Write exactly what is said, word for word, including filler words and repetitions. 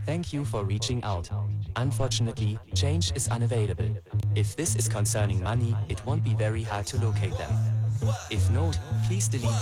Thank you for reaching out. Unfortunately, change is unavailable. If this is concerning money, it won't be very hard to locate them. If not, please delete